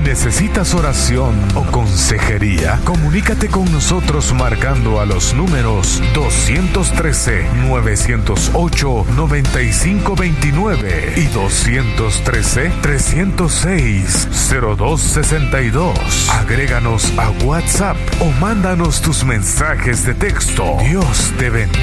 ¿Necesitas oración o consejería? Comunícate con nosotros marcando a los números 213-908-9529 y 213-306-0262. Agréganos a WhatsApp o mándanos tus mensajes de texto. Dios te bendiga.